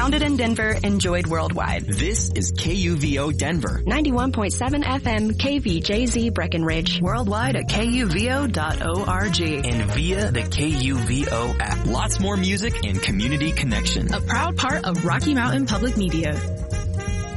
Founded in Denver, enjoyed worldwide. This is KUVO Denver. 91.7 FM KVJZ Breckenridge. Worldwide at KUVO.org. And via the KUVO app. Lots more music and community connection. A proud part of Rocky Mountain Public Media.